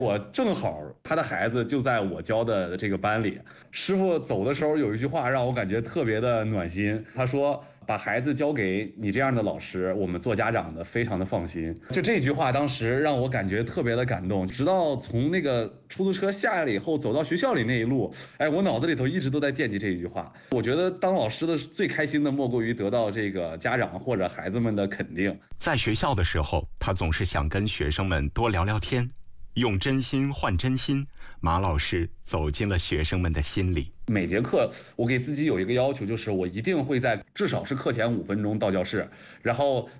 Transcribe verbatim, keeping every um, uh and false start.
我正好他的孩子就在我教的这个班里，师傅走的时候有一句话让我感觉特别的暖心，他说把孩子交给你这样的老师，我们做家长的非常的放心。就这句话当时让我感觉特别的感动，直到从那个出租车下来了以后走到学校里那一路，哎，我脑子里头一直都在惦记这一句话。我觉得当老师的最开心的莫过于得到这个家长或者孩子们的肯定。 在学校的时候，他总是想跟学生们多聊聊天。用真心换真心，马老师走进了学生们的心里。 每节课我给自己有一个要求，就是我一定会在至少是课前五分钟到教室，然后